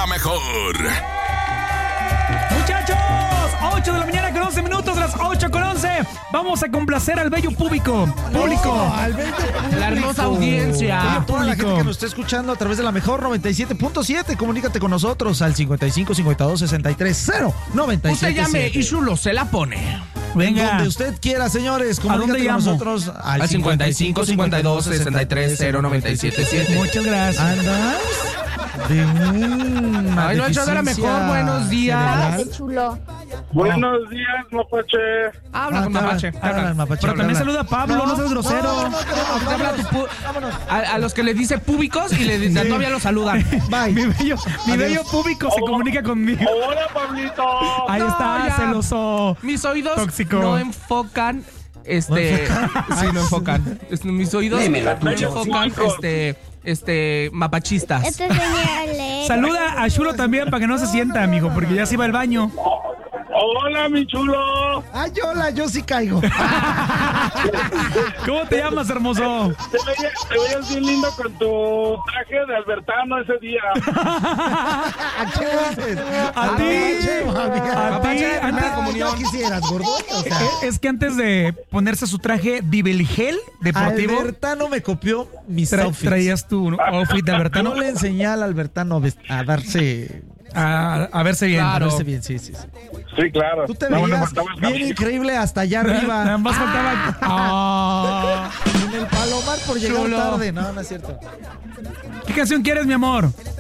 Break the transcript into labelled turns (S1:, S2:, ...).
S1: mejor.
S2: Muchachos, 8 de la mañana con 11 minutos, las 8 con 11. Vamos a complacer al bello público.
S3: Al bello público.
S4: La hermosa audiencia.
S3: A toda la gente que nos está escuchando a través de la mejor 97.7, comunícate con nosotros al 55 52 63 0 97.
S4: Usted llame y Chulo se la pone.
S2: Venga.
S3: Donde usted quiera, señores, comunícate
S2: dónde
S3: con
S2: llamo?
S3: nosotros
S4: Al 55 52 63 0 97.
S2: Muchas gracias.
S3: ¿Andas? De una
S4: Ay, no, el show de la mejor,
S3: deficiencia
S4: buenos días.
S3: cerebral.
S5: Qué chulo.
S6: Buenos días, Mapache.
S4: Habla con Mapache.
S3: Habla, Mapache.
S2: Pero también
S3: habla.
S2: saluda a Pablo, no seas grosero.
S4: Te habla a los que le dice públicos y le todavía los saludan.
S3: Bye.
S2: Mi bello
S3: Adiós.
S2: público se comunica conmigo.
S6: Hola, Pablito.
S2: Ahí
S4: No,
S2: está,
S4: ya.
S2: celoso.
S4: Mis oídos
S2: Tóxico.
S4: no enfocan. Sí, no enfocan. Mis oídos no enfocan mapachistas.
S5: Esta señora lee.
S2: Saluda a Chulo también para que no se sienta, amigo, porque ya se iba al baño.
S6: Hola, mi chulo.
S3: Ay, hola, yo sí caigo.
S2: ¿Cómo te llamas, hermoso?
S6: Te veías bien lindo con tu traje de Albertano ese día.
S3: ¿A qué dices?
S2: A ti.
S4: Mapache de primera comunión.
S3: Ya quisieras, gordo. O sea,
S2: Es que antes de ponerse su traje Viveligel deportivo,
S3: Albertano me copió mis outfits.
S2: traías tu outfit de Albertano
S3: No le enseñé al Albertano a darse...
S2: a verse bien.
S3: A
S4: Claro.
S3: verse bien, sí.
S6: Sí, claro.
S3: Tú te
S6: No,
S3: veías
S6: faltaba el
S3: bien
S6: cabello.
S3: increíble hasta allá
S2: Nada
S3: arriba.
S2: más faltaba. Ah.
S3: En el Palomar por llegar
S2: Chulo.
S3: tarde. No, no es cierto.
S2: ¿Qué canción quieres, mi amor?